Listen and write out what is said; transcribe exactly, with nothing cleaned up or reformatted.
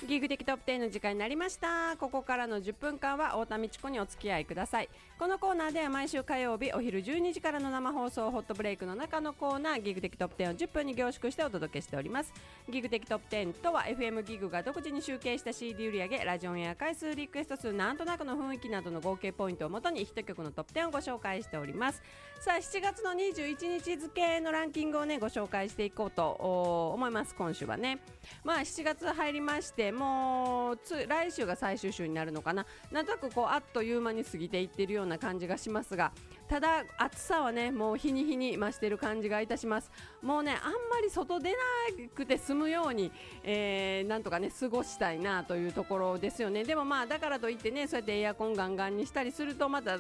ギグ的トップテンの時間になりました。ここからのじゅっぷんかんは太田美智子にお付き合いください。このコーナーでは毎週火曜日お昼じゅうにじからの生放送ホットブレイクの中のコーナー、ギグ的トップテンをじゅっぷんに凝縮してお届けしております。ギグ的トップテンとは エフエム ギグが独自に集計した シーディー 売上、ラジオンエア回数、リクエスト数、なんとなくの雰囲気などの合計ポイントをもとにヒット曲のトップテンをご紹介しております。さあしちがつのにじゅういちにち付のランキングをねご紹介していこうと思います。今週はね、まあしちがつ入りまして、もうつ来週が最終週になるのかな。なんとなくこうあっという間に過ぎていっているような感じがしますが、ただ暑さはねもう日に日に増している感じがいたします。もうねあんまり外出なくて済むように、えー、なんとかね過ごしたいなというところですよね。でもまあだからといってねそうやってエアコンガンガンにしたりするとまた